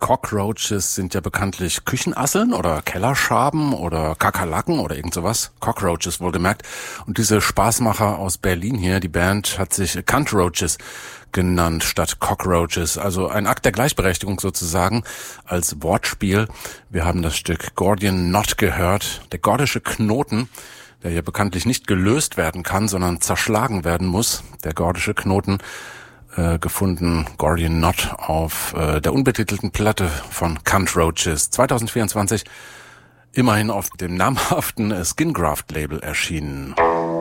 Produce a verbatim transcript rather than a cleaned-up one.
Cockroaches sind ja bekanntlich Küchenasseln oder Kellerschaben oder Kakerlaken oder irgend sowas. Cockroaches wohlgemerkt. Und diese Spaßmacher aus Berlin hier, die Band, hat sich Cuntroaches genannt statt Cockroaches. Also ein Akt der Gleichberechtigung sozusagen als Wortspiel. Wir haben das Stück Gordian Knot gehört. Der gordische Knoten, der hier bekanntlich nicht gelöst werden kann, sondern zerschlagen werden muss. Der gordische Knoten, äh, gefunden, Gordian Knot, auf äh, der unbetitelten Platte von Cuntroaches. zwanzig vierundzwanzig immerhin auf dem namhaften Skingraft-Label erschienen.